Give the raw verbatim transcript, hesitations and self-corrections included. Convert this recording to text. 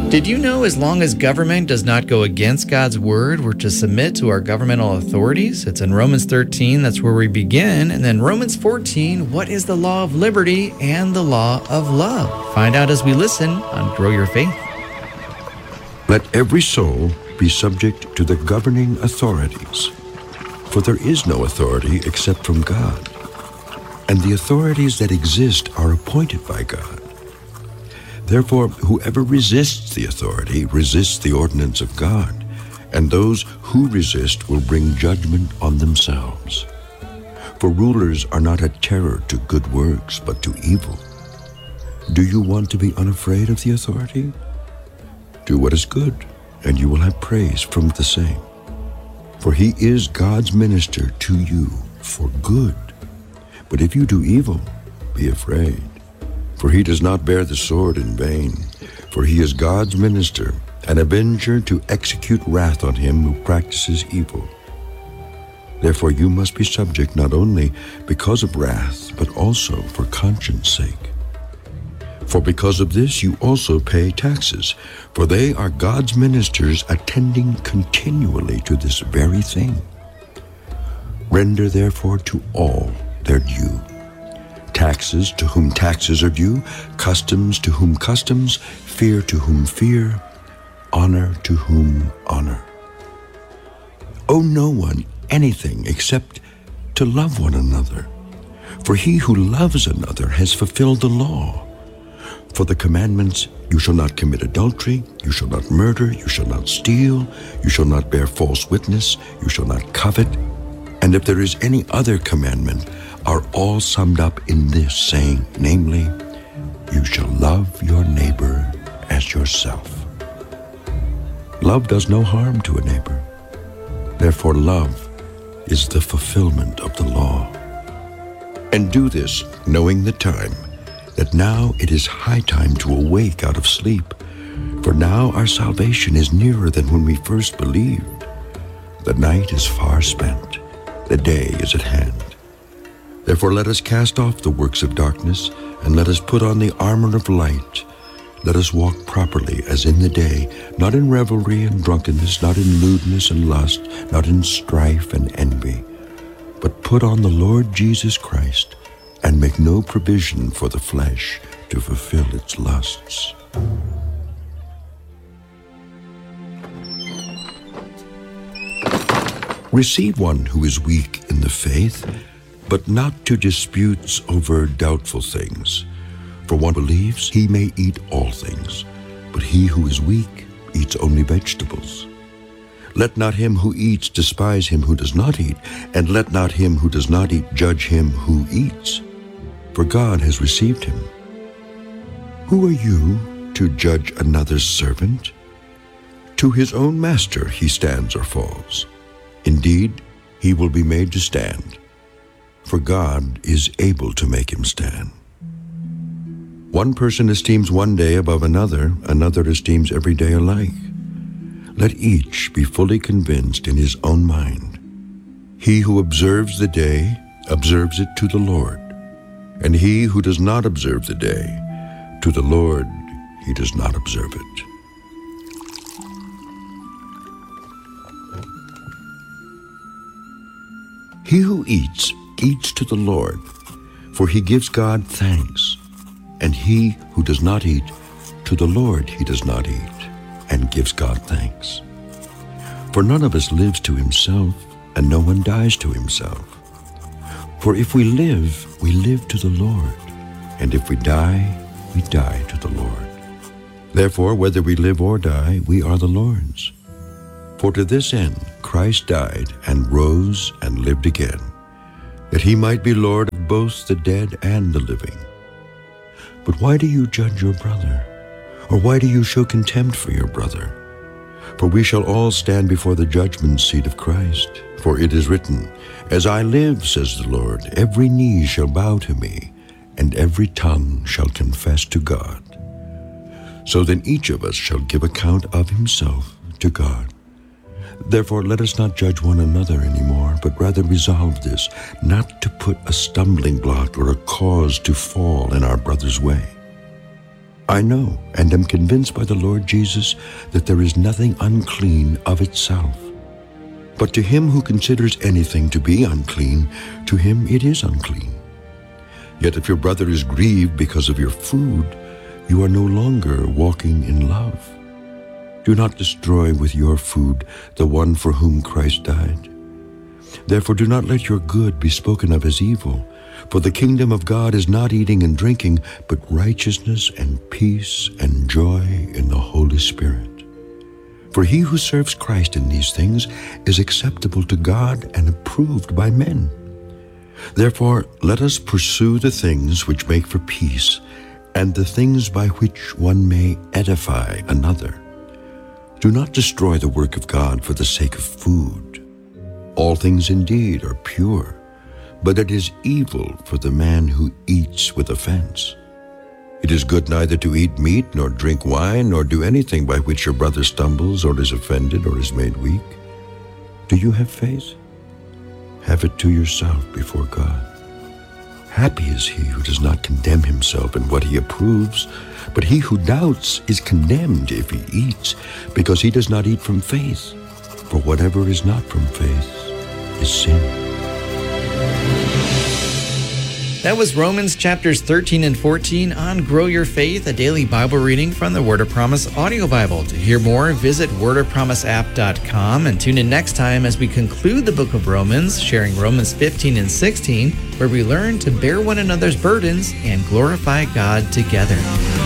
Did you know as long as government does not go against God's word, we're to submit to our governmental authorities? It's in Romans thirteen, that's where we begin. And then Romans fourteen, what is the law of liberty and the law of love? Find out as we listen on Grow Your Faith. Let every soul be subject to the governing authorities, for there is no authority except from God, and the authorities that exist are appointed by God. Therefore, whoever resists the authority resists the ordinance of God, and those who resist will bring judgment on themselves. For rulers are not a terror to good works, but to evil. Do you want to be unafraid of the authority? Do what is good, and you will have praise from the same. For he is God's minister to you for good. But if you do evil, be afraid. For he does not bear the sword in vain, for he is God's minister, an avenger to execute wrath on him who practices evil. Therefore you must be subject not only because of wrath, but also for conscience sake. For because of this you also pay taxes, for they are God's ministers attending continually to this very thing. Render therefore to all their due. Taxes to whom taxes are due, customs to whom customs, fear to whom fear, honor to whom honor. Owe no one anything except to love one another, for he who loves another has fulfilled the law. For the commandments, you shall not commit adultery, you shall not murder, you shall not steal, you shall not bear false witness, you shall not covet, and if there is any other commandment, are all summed up in this saying, namely, you shall love your neighbor as yourself. Love does no harm to a neighbor. Therefore, love is the fulfillment of the law. And do this, knowing the time, that now it is high time to awake out of sleep. For now our salvation is nearer than when we first believed. The night is far spent, the day is at hand. Therefore let us cast off the works of darkness, and let us put on the armor of light. Let us walk properly as in the day, not in revelry and drunkenness, not in lewdness and lust, not in strife and envy, but put on the Lord Jesus Christ, and make no provision for the flesh to fulfill its lusts. Receive one who is weak in the faith, but not to disputes over doubtful things. For one believes he may eat all things, but he who is weak eats only vegetables. Let not him who eats despise him who does not eat, and let not him who does not eat judge him who eats, for God has received him. Who are you to judge another's servant? To his own master he stands or falls. Indeed, he will be made to stand, for God is able to make him stand. One person esteems one day above another, another esteems every day alike. Let each be fully convinced in his own mind. He who observes the day observes it to the Lord, and he who does not observe the day, to the Lord he does not observe it. He who eats, eats to the Lord, for he gives God thanks. And he who does not eat, to the Lord he does not eat, and gives God thanks. For none of us lives to himself, and no one dies to himself. For if we live, we live to the Lord, and if we die, we die to the Lord. Therefore, whether we live or die, we are the Lord's. For to this end Christ died and rose and lived again, that he might be Lord of both the dead and the living. But why do you judge your brother? Or why do you show contempt for your brother? For we shall all stand before the judgment seat of Christ. For it is written, As I live, says the Lord, every knee shall bow to me, and every tongue shall confess to God. So then each of us shall give account of himself to God. Therefore let us not judge one another anymore, but rather resolve this, not to put a stumbling block or a cause to fall in our brother's way. I know and am convinced by the Lord Jesus that there is nothing unclean of itself. But to him who considers anything to be unclean, to him it is unclean. Yet if your brother is grieved because of your food, you are no longer walking in love. Do not destroy with your food the one for whom Christ died. Therefore do not let your good be spoken of as evil, for the kingdom of God is not eating and drinking, but righteousness and peace and joy in the Holy Spirit. For he who serves Christ in these things is acceptable to God and approved by men. Therefore let us pursue the things which make for peace, and the things by which one may edify another. Do not destroy the work of God for the sake of food. All things indeed are pure, but it is evil for the man who eats with offense. It is good neither to eat meat, nor drink wine, nor do anything by which your brother stumbles, or is offended, or is made weak. Do you have faith? Have it to yourself before God. Happy is he who does not condemn himself in what he approves, but he who doubts is condemned if he eats, because he does not eat from faith. For whatever is not from faith is sin. That was Romans chapters thirteen and fourteen on Grow Your Faith, a daily Bible reading from the Word of Promise audio Bible. To hear more, visit word of promise app dot com and tune in next time as we conclude the book of Romans, sharing Romans fifteen and sixteen, where we learn to bear one another's burdens and glorify God together.